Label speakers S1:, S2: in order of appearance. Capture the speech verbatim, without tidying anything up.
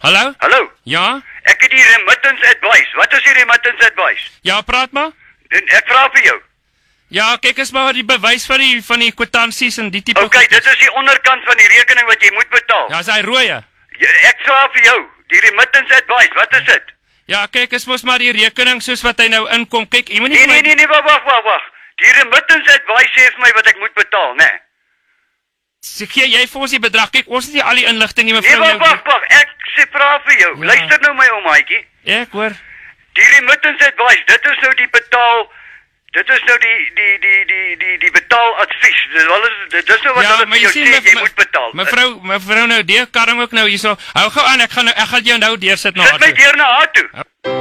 S1: Hallo?
S2: Hallo?
S1: Ja?
S2: Ek het die remittance advice. Wat is die remittance advice?
S1: Ja, praat maar.
S2: En ek vra vir jou.
S1: Ja, kyk eens maar die bewys van die van die kwitansies en die tipe
S2: OK, dit is die onderkant van die rekening wat jy moet betaal.
S1: Ja, is hy rooie?
S2: Ja, ek vra vir jou, die remittance advice, wat is dit?
S1: Ja, kyk, is mos maar die rekening soos wat hy nou inkom. Kyk, jy moenie
S2: Nee, nee, nee, nee, wag, wag, wag, wag. Die remittance advice sê vir my wat ek moet betaal, né?
S1: Sê gee jy vir ons die bedrag. Kyk, ons het nie al die inligting nie,
S2: Nee,
S1: mevrou.
S2: wag, wag, wag. Ek sê vra vir jou.
S1: Ja.
S2: Luister nou my ou maatjie.
S1: Ek hoor.
S2: Die remittance advice, dit is nou die betaal dit is nou die die die die die die betaaladvies. Dit is dit is nou wat
S1: Ja,
S2: hulle
S1: maar
S2: vir jou
S1: jy
S2: sê
S1: sien,
S2: jy
S1: me-
S2: moet betaal.
S1: Mevrou, mevrou nou, die karring ook nou hierso. Hou gou aan, ek gaan nou ek gaan jou nou deurssit na
S2: Sit my deur na haar toe.